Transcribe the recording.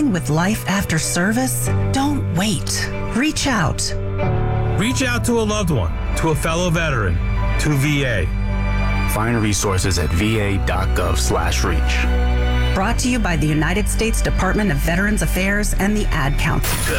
Struggling with life after service? Don't wait. Reach out. Reach out to a loved one, to a fellow veteran, to VA. Find resources at va.gov/reach. Brought to you by the United States Department of Veterans Affairs and the Ad Council.